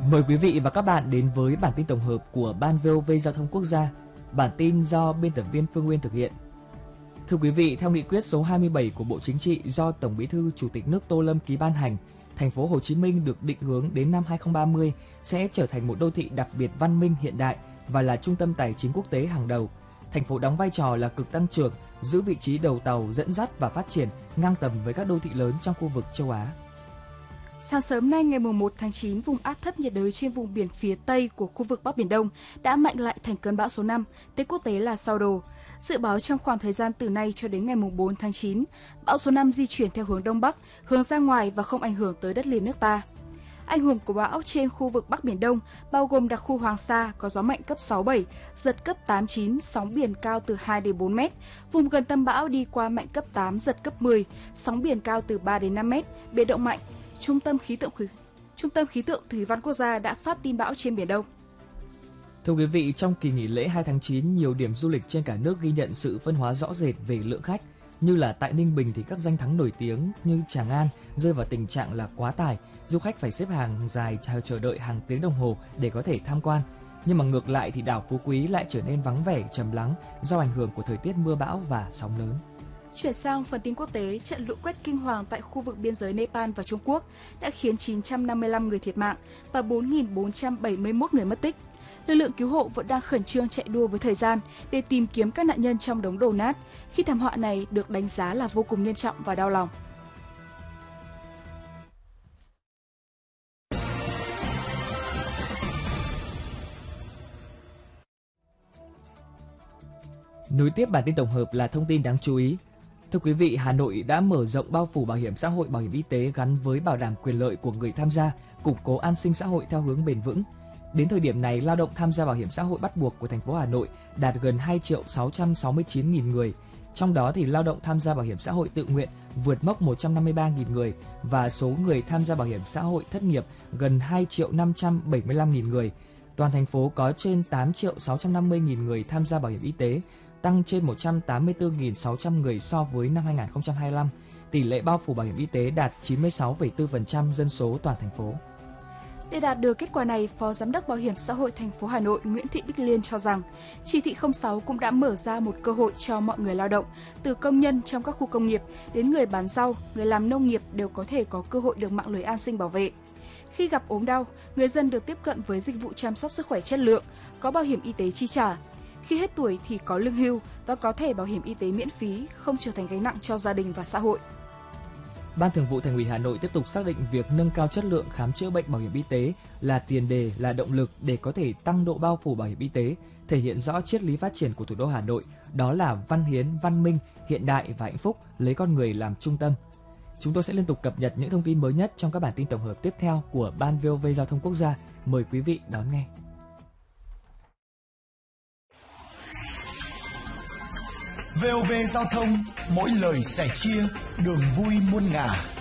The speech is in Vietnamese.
Mời quý vị và các bạn đến với bản tin tổng hợp của Ban VOV Giao thông Quốc gia. Bản tin do biên tập viên Phương Nguyên thực hiện. Thưa quý vị, theo nghị quyết số 27 của Bộ Chính trị do Tổng Bí thư Chủ tịch nước Tô Lâm ký ban hành, thành phố Hồ Chí Minh được định hướng đến năm 2030 sẽ trở thành một đô thị đặc biệt văn minh hiện đại và là trung tâm tài chính quốc tế hàng đầu. Thành phố đóng vai trò là cực tăng trưởng, giữ vị trí đầu tàu dẫn dắt và phát triển ngang tầm với các đô thị lớn trong khu vực châu Á. Sáng sớm nay ngày 1 tháng 9, vùng áp thấp nhiệt đới trên vùng biển phía Tây của khu vực Bắc Biển Đông đã mạnh lại thành cơn bão số 5, tên quốc tế là Sao Đồ. Dự báo trong khoảng thời gian từ nay cho đến ngày 4 tháng 9, bão số 5 di chuyển theo hướng Đông Bắc, hướng ra ngoài và không ảnh hưởng tới đất liền nước ta. Ảnh hưởng của bão trên khu vực Bắc Biển Đông bao gồm đặc khu Hoàng Sa có gió mạnh cấp 6-7, giật cấp 8-9, sóng biển cao từ 2 đến 4 mét. Vùng gần tâm bão đi qua mạnh cấp 8, giật cấp 10, sóng biển cao từ 3 đến 5 mét, biển động mạnh. Trung tâm khí tượng Thủy văn Quốc gia đã phát tin bão trên Biển Đông. Thưa quý vị, trong kỳ nghỉ lễ 2 tháng 9, nhiều điểm du lịch trên cả nước ghi nhận sự phân hóa rõ rệt về lượng khách. Như là tại Ninh Bình thì các danh thắng nổi tiếng như Tràng An rơi vào tình trạng là quá tải, du khách phải xếp hàng dài chờ đợi hàng tiếng đồng hồ để có thể tham quan. Nhưng mà ngược lại thì đảo Phú Quý lại trở nên vắng vẻ, trầm lắng do ảnh hưởng của thời tiết mưa bão và sóng lớn. Chuyển sang phần tin quốc tế, trận lũ quét kinh hoàng tại khu vực biên giới Nepal và Trung Quốc đã khiến 955 người thiệt mạng và 4.471 người mất tích. Lực lượng cứu hộ vẫn đang khẩn trương chạy đua với thời gian để tìm kiếm các nạn nhân trong đống đổ nát, khi thảm họa này được đánh giá là vô cùng nghiêm trọng và đau lòng. Nối tiếp bản tin tổng hợp là thông tin đáng chú ý. Thưa quý vị, Hà Nội đã mở rộng bao phủ bảo hiểm xã hội, bảo hiểm y tế gắn với bảo đảm quyền lợi của người tham gia, củng cố an sinh xã hội theo hướng bền vững. Đến thời điểm này, lao động tham gia bảo hiểm xã hội bắt buộc của thành phố Hà Nội đạt gần 2.669.000 người. Trong đó thì lao động tham gia bảo hiểm xã hội tự nguyện vượt mốc 153.000 người và số người tham gia bảo hiểm xã hội thất nghiệp gần 2.575.000 người. Toàn thành phố có trên 8.650.000 người tham gia bảo hiểm y tế, tăng trên 184.600 người so với năm 2025. Tỷ lệ bao phủ bảo hiểm y tế đạt 96,4% dân số toàn thành phố. Để đạt được kết quả này, Phó Giám đốc Bảo hiểm xã hội thành phố Hà Nội Nguyễn Thị Bích Liên cho rằng, chỉ thị 06 cũng đã mở ra một cơ hội cho mọi người lao động, từ công nhân trong các khu công nghiệp đến người bán rau, người làm nông nghiệp đều có thể có cơ hội được mạng lưới an sinh bảo vệ. Khi gặp ốm đau, người dân được tiếp cận với dịch vụ chăm sóc sức khỏe chất lượng, có bảo hiểm y tế chi trả. Khi hết tuổi thì có lương hưu và có thẻ bảo hiểm y tế miễn phí, không trở thành gánh nặng cho gia đình và xã hội. Ban Thường vụ Thành ủy Hà Nội tiếp tục xác định việc nâng cao chất lượng khám chữa bệnh bảo hiểm y tế là tiền đề, là động lực để có thể tăng độ bao phủ bảo hiểm y tế, thể hiện rõ triết lý phát triển của thủ đô Hà Nội, đó là văn hiến, văn minh, hiện đại và hạnh phúc, lấy con người làm trung tâm. Chúng tôi sẽ liên tục cập nhật những thông tin mới nhất trong các bản tin tổng hợp tiếp theo của Ban VOV Giao thông Quốc gia. Mời quý vị đón nghe. VOV Giao thông, mỗi lời sẻ chia, đường vui muôn ngả.